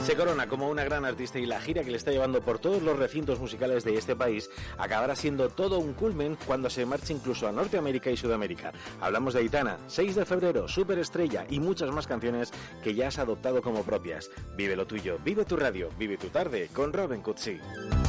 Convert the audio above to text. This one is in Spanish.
Se corona como una gran artista y la gira que le está llevando por todos los recintos musicales de este país acabará siendo todo un culmen cuando se marche incluso a Norteamérica y Sudamérica. Hablamos de Aitana, 6 de febrero, Superestrella y muchas más canciones que ya has adoptado como propias. Vive lo tuyo, vive tu radio, vive tu tarde con Robin Cutsi.